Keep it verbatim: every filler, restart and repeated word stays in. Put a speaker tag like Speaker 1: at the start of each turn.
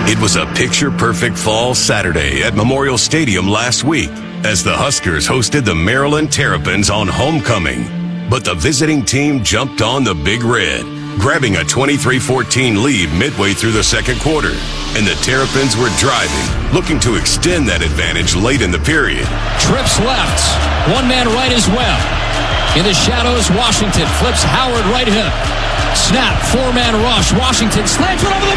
Speaker 1: It was a picture-perfect fall Saturday at Memorial Stadium last week as the Huskers hosted the Maryland Terrapins on homecoming. But the visiting team jumped on the Big Red, grabbing a twenty-three fourteen lead midway through the second quarter. And the Terrapins were driving, looking to extend that advantage late in the period.
Speaker 2: Trips left, one man right as well. In the shadows, Washington flips Howard right hip. Snap, four-man rush. Washington slams it over the